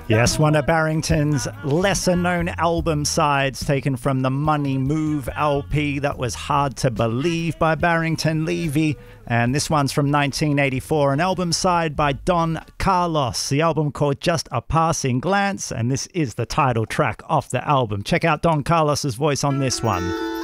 Yes, one of Barrington's lesser-known album sides taken from the Money Move LP. That was Hard to Believe by Barrington Levy. And this one's from 1984, an album side by Don Carlos. The album called Just a Passing Glance, and this is the title track off the album. Check out Don Carlos's voice on this one.